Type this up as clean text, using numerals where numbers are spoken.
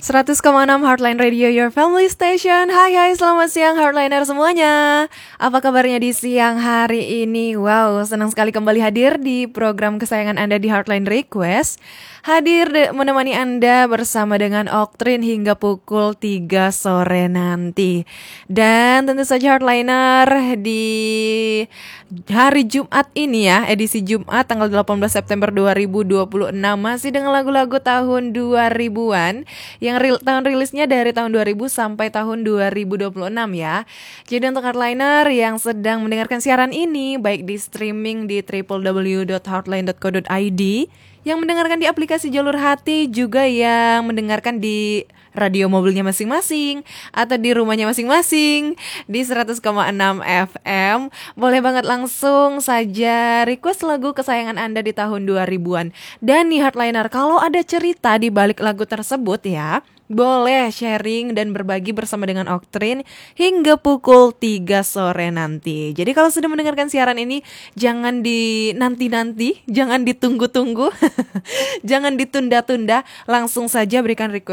100,6 Heartline Radio, your family station. Hai, selamat siang Heartliner semuanya. Apa kabarnya di siang hari ini? Wow, senang sekali kembali hadir di program kesayangan Anda di Heartline Request. Hadir menemani Anda bersama dengan Oktrin hingga pukul 3 sore nanti. Dan tentu saja Heartliner di hari Jumat ini ya, edisi Jumat tanggal 18 September 2026 masih dengan lagu-lagu tahun 2000-an yang tahun rilisnya dari tahun 2000 sampai tahun 2026 ya. Jadi untuk Heartliner yang sedang mendengarkan siaran ini baik di streaming di www.heartline.co.id, yang mendengarkan di aplikasi Jalur Hati, juga yang mendengarkan di radio mobilnya masing-masing atau di rumahnya masing-masing di 100,6 FM. Boleh banget langsung saja request lagu kesayangan Anda di tahun 2000-an. Dan nih Heartliner, kalau ada cerita di balik lagu tersebut ya, boleh sharing dan berbagi bersama dengan Oktrin hingga pukul 3 sore nanti. Jadi kalau sudah mendengarkan siaran ini, jangan dinanti-nanti, jangan ditunggu-tunggu, jangan ditunda-tunda, langsung saja berikan request